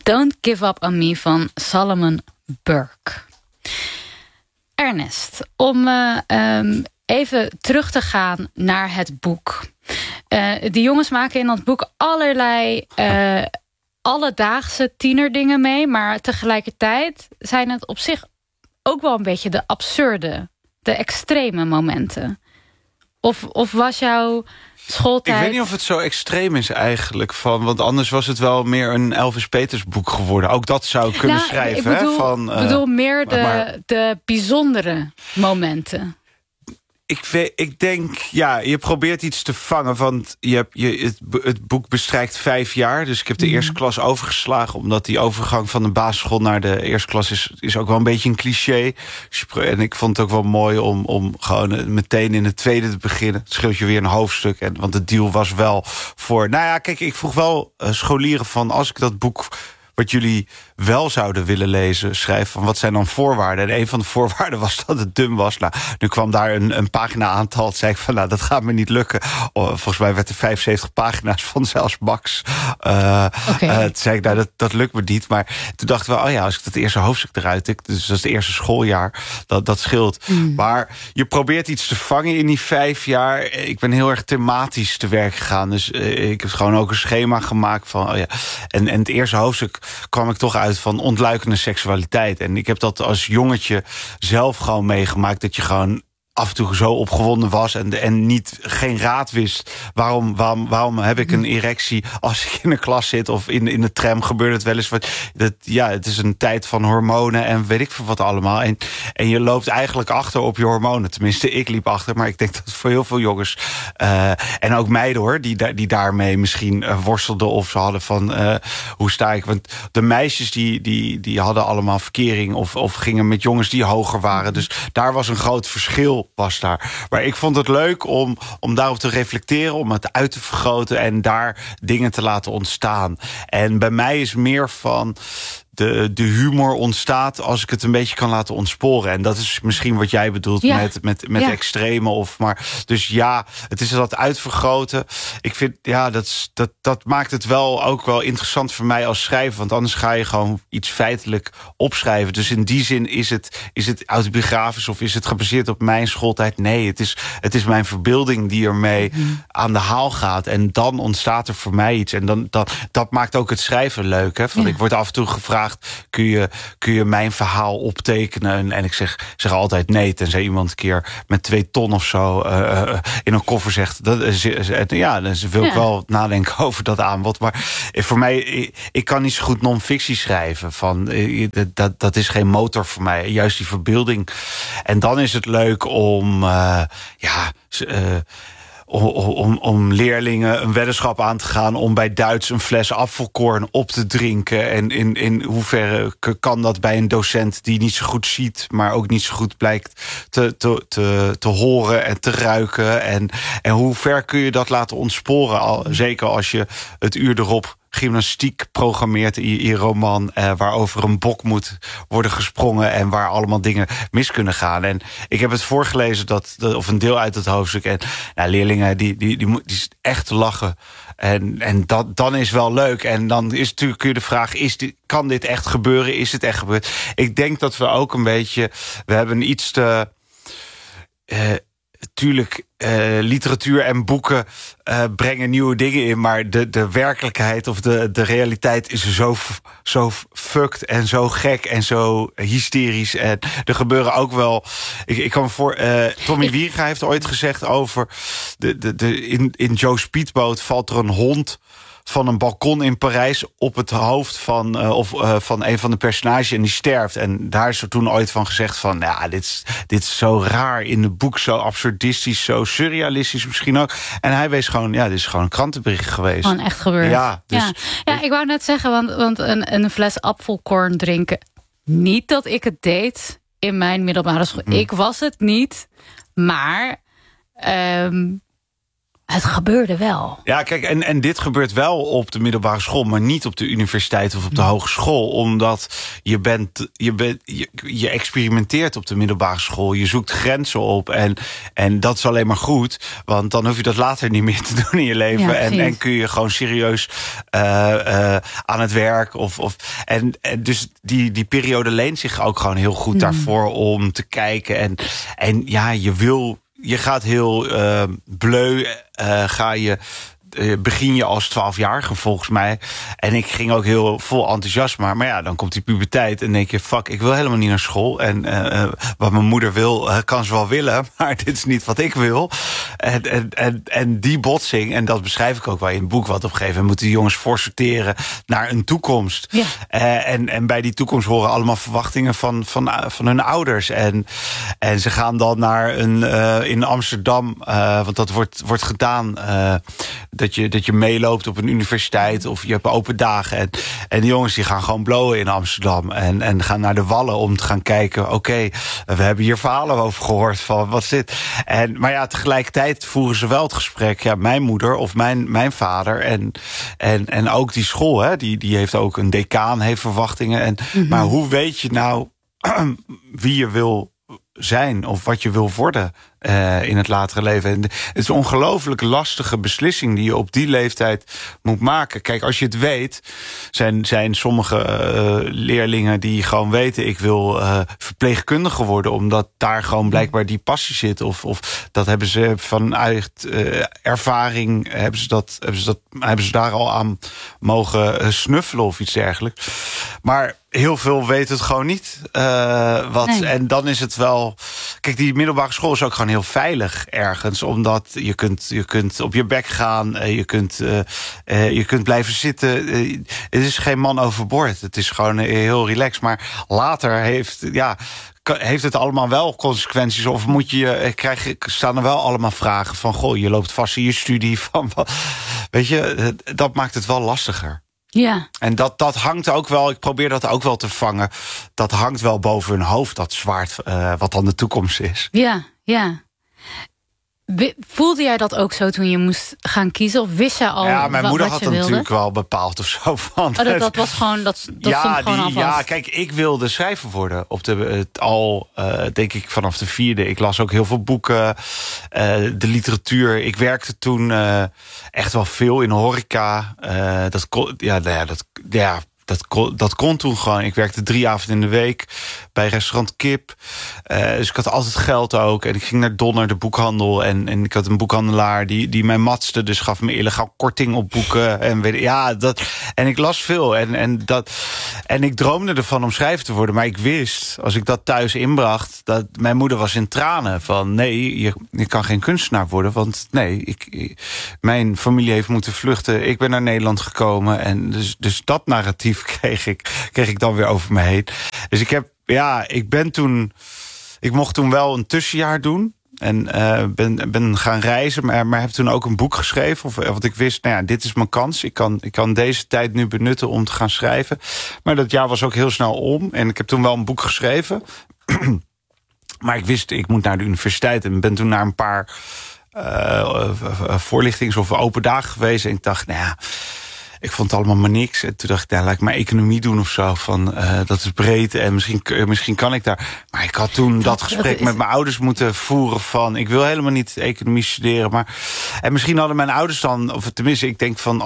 Don't Give Up On Me van Solomon Burke. Ernest, om even terug te gaan naar het boek. Die jongens maken in dat boek allerlei alledaagse tienerdingen mee, maar tegelijkertijd zijn het op zich ook wel een beetje de absurde, de extreme momenten. Of was jouw schooltijd... Ik weet niet of het zo extreem is eigenlijk. Want anders was het wel meer een Elvis Peters boek geworden. Ook dat zou kunnen schrijven. Ik bedoel meer de bijzondere momenten. Ik denk, je probeert iets te vangen. Want het boek bestrijkt 5 jaar. Dus ik heb de eerste klas overgeslagen. Omdat die overgang van de basisschool naar de eerste klas is ook wel een beetje een cliché. En ik vond het ook wel mooi om gewoon meteen in het tweede te beginnen. Het scheelt je weer een hoofdstuk. Want de deal was wel voor... Nou ja, kijk, ik vroeg wel scholieren van... als ik dat boek... wat jullie wel zouden willen lezen, schrijf van wat zijn dan voorwaarden. En een van de voorwaarden was dat het dun was. Nou, nu kwam daar een pagina aantal. Toen zei ik van, dat gaat me niet lukken. Volgens mij werd er 75 pagina's van zelfs Max. Toen zei ik, dat lukt me niet. Maar toen dachten we, als ik dat eerste hoofdstuk eruit tik, dus dat is het eerste schooljaar, dat scheelt. Maar je probeert iets te vangen in die 5 jaar. Ik ben heel erg thematisch te werk gegaan. Dus ik heb gewoon ook een schema gemaakt van, En het eerste hoofdstuk kwam ik toch uit van ontluikende seksualiteit. En ik heb dat als jongetje zelf gewoon meegemaakt, dat je gewoon af en toe zo opgewonden was en geen raad wist. Waarom heb ik een erectie als ik in een klas zit of in de tram gebeurt het wel eens. Het is een tijd van hormonen en weet ik veel wat allemaal. En je loopt eigenlijk achter op je hormonen. Tenminste, ik liep achter, maar ik denk dat het voor heel veel jongens en ook meiden hoor, die daarmee misschien worstelden of ze hadden van hoe sta ik? Want de meisjes die hadden allemaal verkering of gingen met jongens die hoger waren. Dus daar was een groot verschil. Was daar. Maar ik vond het leuk om daarop te reflecteren, om het uit te vergroten en daar dingen te laten ontstaan. En bij mij is meer van de humor ontstaat als ik het een beetje kan laten ontsporen. En dat is misschien wat jij bedoelt met extreme. Dus het is dat uitvergroten. Ik vind, dat maakt het ook wel interessant voor mij als schrijver. Want anders ga je gewoon iets feitelijk opschrijven. Dus in die zin is het autobiografisch of is het gebaseerd op mijn schooltijd? Nee, het is mijn verbeelding die ermee aan de haal gaat. En dan ontstaat er voor mij iets. En dat maakt ook het schrijven leuk. Hè? Ik word af en toe gevraagd, kun je mijn verhaal optekenen? En ik zeg altijd nee, tenzij iemand een keer met 2 ton of zo in een koffer zegt. Dan wil ik wel nadenken over dat aanbod. Maar voor mij, ik kan niet zo goed non-fictie schrijven. Dat is geen motor voor mij. Juist die verbeelding. En dan is het leuk om leerlingen een weddenschap aan te gaan om bij Duits een fles apfelkorn op te drinken. En in hoeverre kan dat bij een docent die niet zo goed ziet, maar ook niet zo goed blijkt te horen en te ruiken. En hoe ver kun je dat laten ontsporen? Zeker als je het uur erop gymnastiek programmeert in je roman, waarover een bok moet worden gesprongen en waar allemaal dingen mis kunnen gaan. En ik heb het voorgelezen, of een deel uit het hoofdstuk. En leerlingen die echt lachen. En dan is wel leuk. En dan is natuurlijk kun je de vraag, kan dit echt gebeuren? Is het echt gebeurd? Ik denk dat we ook een beetje, we hebben iets te tuurlijk, literatuur en boeken brengen nieuwe dingen in, maar de werkelijkheid of de realiteit is zo fucked en zo gek en zo hysterisch. En er gebeuren ook wel... Ik kan me voor... Tommy Wieringa heeft ooit gezegd over... in Joe Speedboat valt er een hond van een balkon in Parijs op het hoofd van een van de personages en die sterft. En daar is er toen ooit van gezegd van, dit is zo raar in het boek, zo absurdistisch, zo surrealistisch misschien ook. En hij wees gewoon, dit is gewoon een krantenbericht geweest. Gewoon echt gebeurd. Ja, ik wou net zeggen, want een fles apfelkorn drinken, niet dat ik het deed in mijn middelbare school. Ik was het niet, maar Het gebeurde wel. Ja, kijk, en dit gebeurt wel op de middelbare school, maar niet op de universiteit of op de hogeschool. Omdat je experimenteert op de middelbare school. Je zoekt grenzen op. En dat is alleen maar goed. Want dan hoef je dat later niet meer te doen in je leven. Ja, en kun je gewoon serieus aan het werk. En dus die periode leent zich ook gewoon heel goed daarvoor om te kijken. En ja, je gaat heel bleu, begin je als 12-jarige volgens mij. En ik ging ook heel vol enthousiasme. Maar ja, dan komt die puberteit en denk je, fuck, ik wil helemaal niet naar school. En wat mijn moeder wil, kan ze wel willen. Maar dit is niet wat ik wil. En die botsing, en dat beschrijf ik ook wel in het boek, wat op een gegeven moment moeten die jongens voorsorteren naar een toekomst. Ja. En bij die toekomst horen allemaal verwachtingen van hun ouders. En ze gaan dan naar in Amsterdam, want dat wordt gedaan, dat je meeloopt op een universiteit of je hebt open dagen. En die jongens die gaan gewoon blowen in Amsterdam. En gaan naar de Wallen om te gaan kijken. Oké, we hebben hier verhalen over gehoord van wat is dit? Maar ja, tegelijkertijd voeren ze wel het gesprek. Ja, mijn moeder of mijn vader en ook die school, hè, die heeft ook een decaan, heeft verwachtingen. Maar hoe weet je nou wie je wil zijn of wat je wil worden in het latere leven? En het is een ongelooflijk lastige beslissing die je op die leeftijd moet maken. Kijk, als je het weet, zijn sommige leerlingen die gewoon weten, ik wil verpleegkundige worden, omdat daar gewoon blijkbaar die passie zit. Of dat hebben ze vanuit ervaring, hebben ze daar al aan mogen snuffelen of iets dergelijks. Maar heel veel weten het gewoon niet. Nee. En dan is het wel... Kijk, die middelbare school is ook gewoon heel veilig ergens. Omdat je kunt op je bek gaan. Je kunt blijven zitten. Het is geen man overboord. Het is gewoon heel relaxed. Maar later heeft het allemaal wel consequenties? Of staan er wel allemaal vragen van, goh, je loopt vast in je studie. Weet je, dat maakt het wel lastiger. Ja. En dat hangt ook wel, ik probeer dat ook wel te vangen. Dat hangt wel boven hun hoofd, dat zwaard wat dan de toekomst is. Ja, ja. Voelde jij dat ook zo toen je moest gaan kiezen? Of wist jij al Ja, mijn moeder had dat natuurlijk wel bepaald of zo van. Dat was gewoon, dat stond gewoon al vast. Ja, kijk, ik wilde schrijver worden. Denk ik vanaf de 4e. Ik las ook heel veel boeken. De literatuur. Ik werkte toen echt wel veel in horeca. Dat kon toen gewoon. Ik werkte 3 avonden in de week bij restaurant Kip. Dus ik had altijd geld ook. En ik ging naar Donner, de boekhandel. En ik had een boekhandelaar die mij matste. Dus gaf me illegaal korting op boeken. En ik las veel. En ik droomde ervan om schrijver te worden. Maar ik wist, als ik dat thuis inbracht, dat mijn moeder was in tranen. Van nee, je kan geen kunstenaar worden. Want nee, mijn familie heeft moeten vluchten. Ik ben naar Nederland gekomen. En dus dat narratief kreeg ik dan weer over me heen. Dus ik mocht toen wel een tussenjaar doen. En ben gaan reizen, maar heb toen ook een boek geschreven. Want ik wist, dit is mijn kans. Ik kan deze tijd nu benutten om te gaan schrijven. Maar dat jaar was ook heel snel om. En ik heb toen wel een boek geschreven. Maar ik wist, ik moet naar de universiteit. En ben toen naar een paar voorlichtings- of open dagen geweest. En ik dacht, ik vond het allemaal maar niks. En toen dacht ik, laat ik maar economie doen of zo. Dat is breed en misschien kan ik daar. Maar ik had toen dat gesprek met mijn ouders moeten voeren van, ik wil helemaal niet economie studeren. En misschien hadden mijn ouders dan, of tenminste, ik denk van,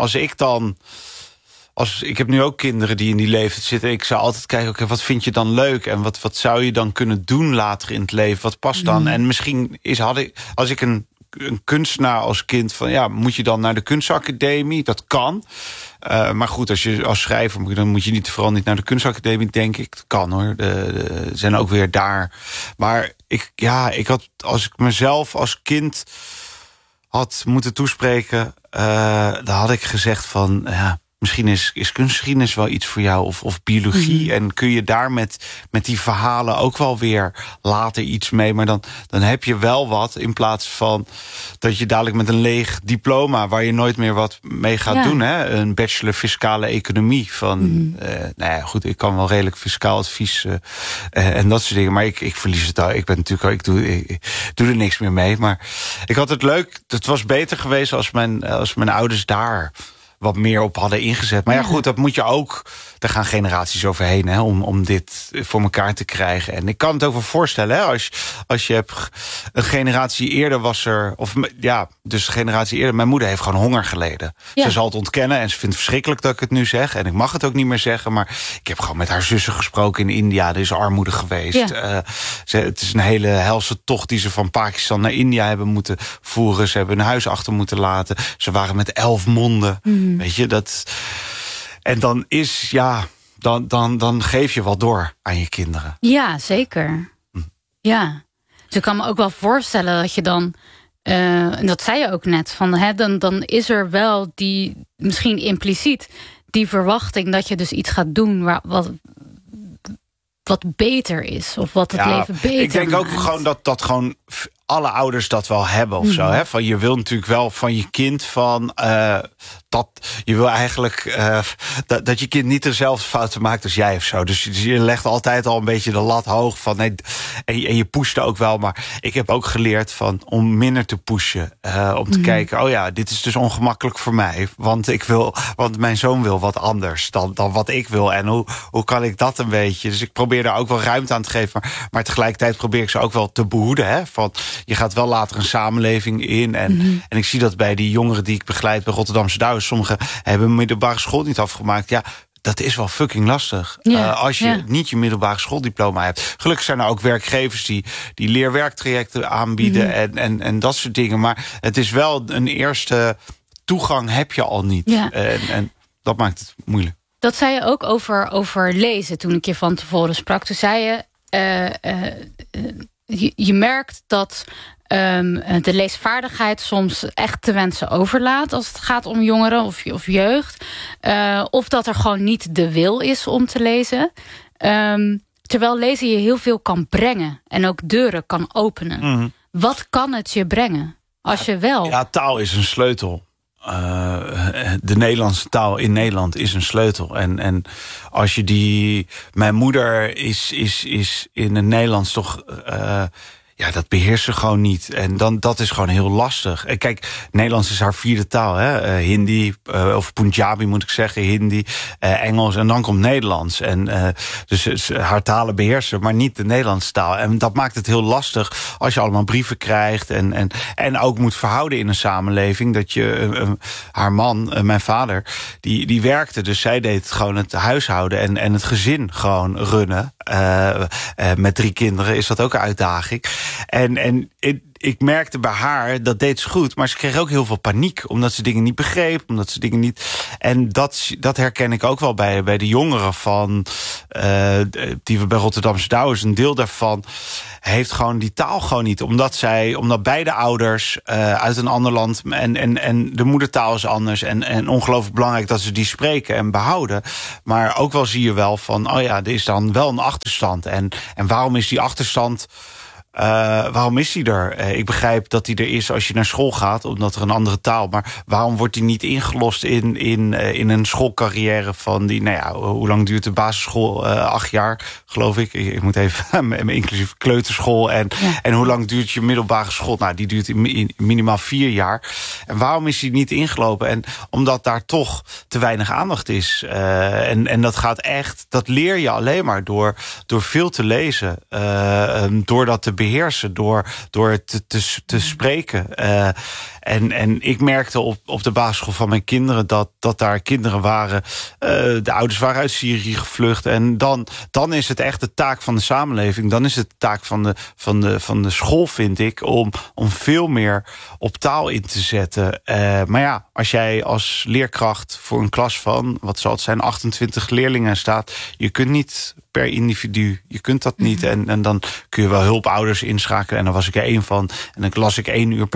ik heb nu ook kinderen die in die leeftijd zitten. Ik zou altijd kijken, oké, wat vind je dan leuk? En wat zou je dan kunnen doen later in het leven? Wat past dan? En misschien als ik een kunstenaar als kind van, moet je dan naar de kunstacademie? Dat kan. Maar goed, als schrijver moet, dan moet je vooral niet naar de kunstacademie, denk ik. Dat kan hoor. Zijn ook weer daar. Maar ik had, als ik mezelf als kind had moeten toespreken, dan had ik gezegd van, misschien is kunstgeschiedenis wel iets voor jou, of biologie. En kun je daar met die verhalen ook wel weer later iets mee. Maar dan heb je wel wat, in plaats van dat je dadelijk met een leeg diploma waar je nooit meer wat mee gaat doen. Hè? Een bachelor fiscale economie. Nou ja, goed, ik kan wel redelijk fiscaal advies en dat soort dingen. Maar ik verlies het al. Ik doe er niks meer mee. Maar ik had het leuk. Het was beter geweest als mijn ouders daar wat meer op hadden ingezet. Maar ja, goed, dat moet je ook. Er gaan generaties overheen, hè, om dit voor elkaar te krijgen. En ik kan het ook wel voorstellen, hè, als je hebt een generatie eerder was er, dus een generatie eerder, mijn moeder heeft gewoon honger geleden. Ja. Ze zal het ontkennen en ze vindt het verschrikkelijk dat ik het nu zeg. En ik mag het ook niet meer zeggen, maar ik heb gewoon met haar zussen gesproken in India. Er is armoede geweest. Ja. Het is een hele helse tocht die ze van Pakistan naar India hebben moeten voeren. Ze hebben hun huis achter moeten laten. Ze waren met 11 monden. Weet je, dat. En dan dan geef je wat door aan je kinderen. Ja, zeker. Ja. Dus ik kan me ook wel voorstellen dat je dan, en dat zei je ook net, dan is er wel die, misschien impliciet, die verwachting dat je dus iets gaat doen wat beter is. Of wat het leven beter maakt. Ik denk ook gewoon dat gewoon alle ouders dat wel hebben of zo. Hè? Van, je wil natuurlijk wel van je kind dat je wil eigenlijk dat je kind niet dezelfde fouten maakt als jij of zo. Dus je legt altijd al een beetje de lat hoog van nee, en je pusht ook wel. Maar ik heb ook geleerd om minder te pushen. Om te kijken, oh ja, dit is dus ongemakkelijk voor mij. Want mijn zoon wil wat anders dan wat ik wil. En hoe kan ik dat een beetje? Dus ik probeer daar ook wel ruimte aan te geven. Maar tegelijkertijd probeer ik ze ook wel te behoeden. Hè? Van, je gaat wel later een samenleving in. En ik zie dat bij die jongeren die ik begeleid bij Rotterdamse Douwes. Sommigen hebben middelbare school niet afgemaakt. Ja, dat is wel fucking lastig. Ja, als je niet je middelbare schooldiploma hebt. Gelukkig zijn er ook werkgevers die leerwerktrajecten aanbieden. En dat soort dingen. Maar het is wel een eerste toegang heb je al niet. Ja. En dat maakt het moeilijk. Dat zei je ook over lezen toen ik je van tevoren sprak. Toen zei je merkt dat de leesvaardigheid soms echt te wensen overlaat als het gaat om jongeren of jeugd. Of dat er gewoon niet de wil is om te lezen. Terwijl lezen je heel veel kan brengen en ook deuren kan openen. Wat kan het je brengen als je wel... Ja, taal is een sleutel. De Nederlandse taal in Nederland is een sleutel. En als je mijn moeder is in het Nederlands toch... dat beheerst ze gewoon niet. En dat is gewoon heel lastig. En kijk, Nederlands is haar 4e taal. Hè? Hindi, of Punjabi moet ik zeggen. Hindi, Engels en dan komt Nederlands. En dus haar talen beheersen, maar niet de Nederlandse taal. En dat maakt het heel lastig als je allemaal brieven krijgt. En ook moet verhouden in een samenleving. Dat je, haar man, mijn vader, die werkte. Dus zij deed gewoon het huishouden en het gezin gewoon runnen. Met 3 kinderen is dat ook een uitdaging. En ik merkte bij haar, dat deed ze goed, maar ze kreeg ook heel veel paniek, omdat ze dingen niet begreep, omdat ze dingen niet... En dat herken ik ook wel bij de jongeren van die we bij Rotterdamse Douwes, een deel daarvan heeft gewoon die taal gewoon niet. Omdat beide ouders uit een ander land en de moedertaal is anders en ongelooflijk belangrijk dat ze die spreken en behouden. Maar ook wel zie je wel van, oh ja, er is dan wel een achterstand. En waarom is die achterstand... waarom is hij er? Ik begrijp dat hij er is als je naar school gaat, omdat er een andere taal. Maar waarom wordt hij niet ingelost in een schoolcarrière van die... Nou ja, hoe lang duurt de basisschool? 8 jaar, geloof ik. Ik moet even inclusief kleuterschool. En hoe lang duurt je middelbare school? Nou, die duurt minimaal 4 jaar. En waarom is hij niet ingelopen? En omdat daar toch te weinig aandacht is. En dat gaat echt... Dat leer je alleen maar door veel te lezen. Door dat te beheersen, door te spreken. En ik merkte op de basisschool van mijn kinderen dat daar kinderen waren. De ouders waren uit Syrië gevlucht. En dan is het echt de taak van de samenleving. Dan is het de taak van de school, vind ik, om veel meer op taal in te zetten. Maar ja, als jij als leerkracht voor een klas van, wat zal het zijn, 28 leerlingen staat, je kunt niet per individu, je kunt dat niet. En dan kun je wel hulpouders inschakelen. En dan was ik er 1 van. En dan las ik 1 uur per